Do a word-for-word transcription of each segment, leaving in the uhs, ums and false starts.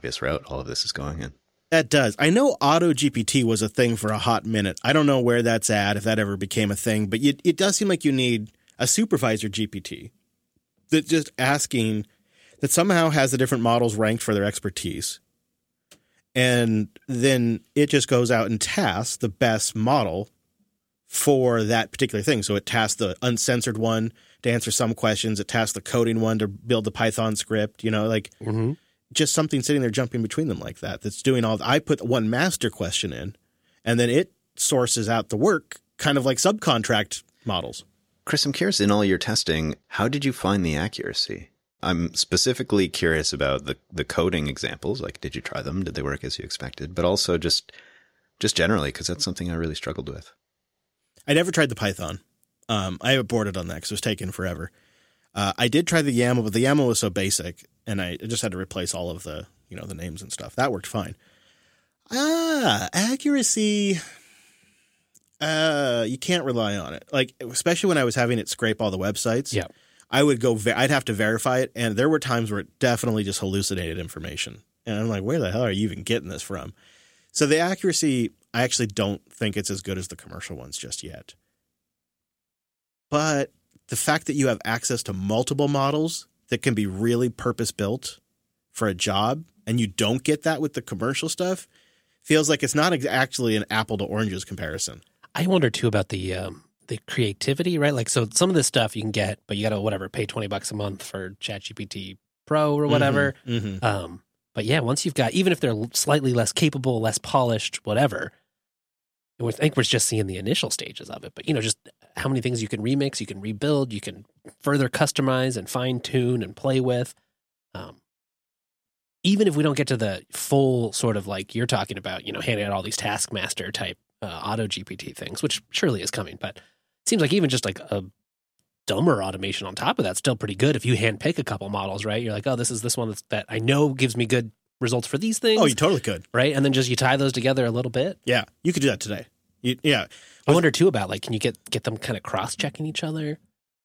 obvious route all of this is going in. That does. I know AutoGPT was a thing for a hot minute. I don't know where that's at, if that ever became a thing, but it, it does seem like you need a supervisor G P T that's just asking, that somehow has the different models ranked for their expertise. And then it just goes out and tasks the best model for that particular thing. So it tasks the uncensored one to answer some questions. It tasks the coding one to build the Python script, you know, like mm-hmm. just something sitting there jumping between them like that. That's doing all. I put one master question in, and then it sources out the work, kind of like subcontract models. Chris, I'm curious, in all your testing, how did you find the accuracy? I'm specifically curious about the, the coding examples. Like, did you try them? Did they work as you expected? But also just just generally, because that's something I really struggled with. I never tried the Python. Um, I aborted on that because it was taking forever. Uh, I did try the YAML, but the YAML was so basic, and I just had to replace all of the, you know, the names and stuff. That worked fine. Ah, accuracy. Uh, you can't rely on it. Like, especially when I was having it scrape all the websites. Yeah. I would go, I'd have to verify it. And there were times where it definitely just hallucinated information. And I'm like, where the hell are you even getting this from? So the accuracy, I actually don't think it's as good as the commercial ones just yet. But the fact that you have access to multiple models that can be really purpose-built for a job, and you don't get that with the commercial stuff, feels like it's not actually an apple to oranges comparison. I wonder, too, about the um, the creativity, right? Like, so some of this stuff you can get, but you got to, whatever, pay twenty bucks a month for ChatGPT Pro or whatever. Mm-hmm, mm-hmm. Um, but yeah, once you've got, even if they're slightly less capable, less polished, whatever, I think we're just seeing the initial stages of it. But, you know, just how many things you can remix, you can rebuild, you can further customize and fine tune and play with. Um, even if we don't get to the full sort of like you're talking about, you know, handing out all these Taskmaster type uh, auto G P T things, which surely is coming, but it seems like even just like a dumber automation on top of that's still pretty good. If you hand pick a couple models, right? You're like, oh, this is this one that's, that I know gives me good results for these things. Oh, you totally could. Right? And then just you tie those together a little bit. Yeah, you could do that today. You, yeah. I wonder too about like, can you get, get them kind of cross-checking each other?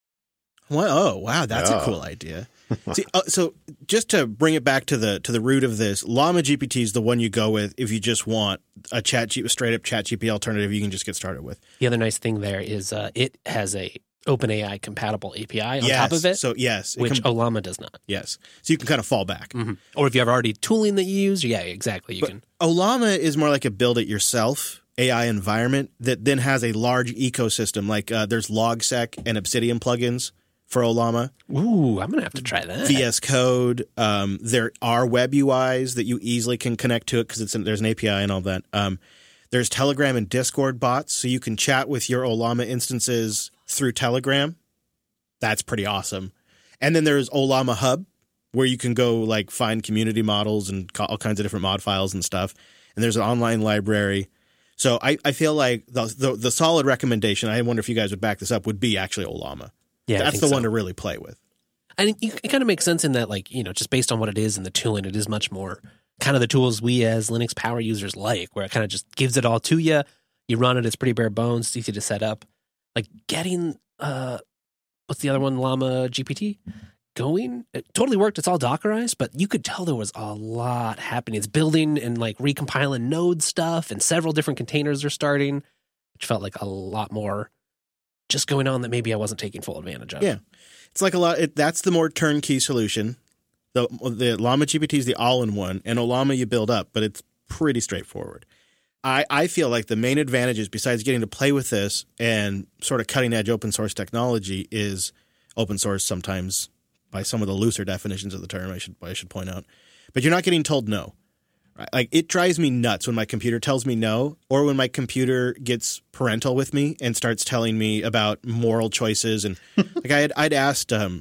Well, oh, wow, that's oh. a cool idea. See, uh, so just to bring it back to the to the root of this, Llama G P T is the one you go with if you just want a chat G, straight up Chat G P T alternative you can just get started with. The other nice thing there is uh, it has a OpenAI compatible A P I on yes, top of it. So yes, it which can, Ollama does not. Yes, so you can kind of fall back. Mm-hmm. Or if you have already tooling that you use, yeah, exactly. You but can. Ollama is more like a build it yourself A I environment that then has a large ecosystem. Like uh, there's LogSec and Obsidian plugins for Ollama. Ooh, I'm going to have to try that. V S Code. Um, there are web U Is that you easily can connect to it because it's an, there's an A P I and all that. Um, there's Telegram and Discord bots, so you can chat with your Ollama instances through Telegram. That's pretty awesome. And then there's Ollama Hub, where you can go like find community models and all kinds of different mod files and stuff. And there's an online library. So I, I feel like the, the the solid recommendation, I wonder if you guys would back this up, would be actually Ollama. Yeah, that's the so. one to really play with. I think it kind of makes sense in that, like, you know, just based on what it is and the tooling, it is much more kind of the tools we as Linux power users like, where it kind of just gives it all to you. You run it, it's pretty bare bones, it's easy to set up. Like getting, uh, what's the other one, Llama G P T going? It totally worked. It's all Dockerized, but you could tell there was a lot happening. It's building and like recompiling node stuff, and several different containers are starting, which felt like a lot more just going on that maybe I wasn't taking full advantage of. Yeah. It's like a lot. It, that's the more turnkey solution. The the Llama G P T is the all-in-one, and Ollama you build up, but it's pretty straightforward. I, I feel like the main advantages, besides getting to play with this and sort of cutting-edge open-source technology, is open source sometimes by some of the looser definitions of the term, I should I should point out. But you're not getting told no. Right? Like, it drives me nuts when my computer tells me no, or when my computer gets parental with me and starts telling me about moral choices. And like I had, I'd asked, um,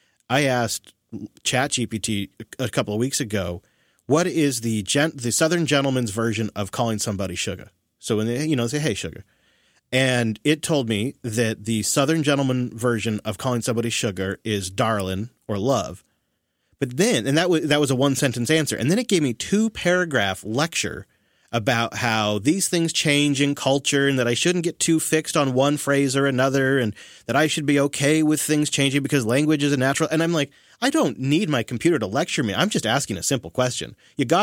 I asked ChatGPT a couple of weeks ago, what is the gent- the Southern gentleman's version of calling somebody sugar? So when they, you know, say, hey, sugar. And it told me that the Southern gentleman version of calling somebody sugar is darling or love. But then, and that was that was a one sentence answer, and then it gave me two paragraph lecture about how these things change in culture, and that I shouldn't get too fixed on one phrase or another, and that I should be okay with things changing because language is a natural. And I'm like, I don't need my computer to lecture me. I'm just asking a simple question. You got